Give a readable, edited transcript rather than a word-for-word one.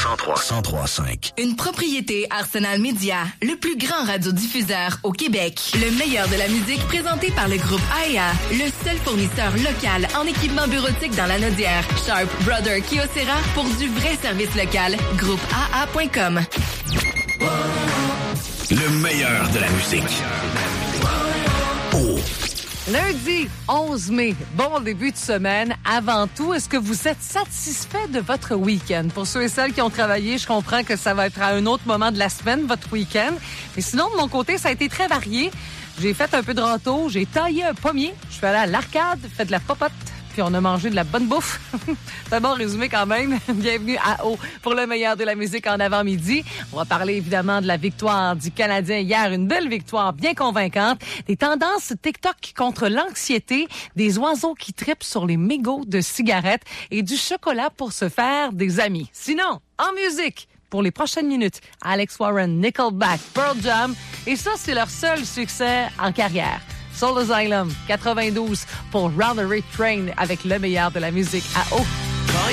103.5. Une propriété Arsenal Media, le plus grand radiodiffuseur au Québec. Le meilleur de la musique présenté par le groupe AEA, le seul fournisseur local en équipement bureautique dans la Naudière. Sharp Brother Kyocera pour du vrai service local. Groupe AA.com. Le meilleur de la musique. Lundi 11 mai, bon début de semaine. Avant tout, est-ce que vous êtes satisfait de votre week-end? Pour ceux et celles qui ont travaillé, je comprends que ça va être à un autre moment de la semaine, votre week-end. Mais sinon, de mon côté, ça a été très varié. J'ai fait un peu de râteau, j'ai taillé un pommier, je suis allée à l'arcade, fait de la popote, puis on a mangé de la bonne bouffe. C'est un bon résumé quand même. Bienvenue à O pour le meilleur de la musique en avant-midi. On va parler évidemment de la victoire du Canadien hier, une belle victoire bien convaincante, des tendances TikTok contre l'anxiété, des oiseaux qui tripent sur les mégots de cigarettes et du chocolat pour se faire des amis. Sinon, en musique, pour les prochaines minutes, Alex Warren, Nickelback, Pearl Jam, et ça, c'est leur seul succès en carrière. Soul Asylum, 92 pour Round the Red Train avec le meilleur de la musique à O.